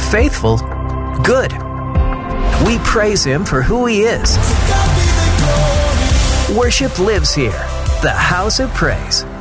faithful, good. We praise Him for who He is. Worship lives here, the House of Praise.